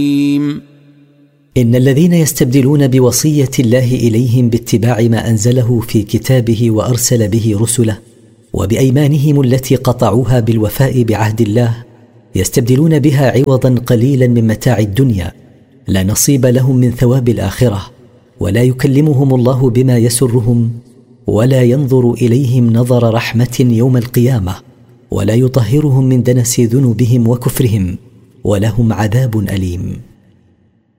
إن الذين يستبدلون بوصية الله إليهم باتباع ما أنزله في كتابه وأرسل به رسله وبأيمانهم التي قطعوها بالوفاء بعهد الله يستبدلون بها عوضا قليلا من متاع الدنيا لا نصيب لهم من ثواب الآخرة، ولا يكلمهم الله بما يسرهم، ولا ينظر إليهم نظر رحمة يوم القيامة، ولا يطهرهم من دنس ذنوبهم وكفرهم، ولهم عذاب أليم.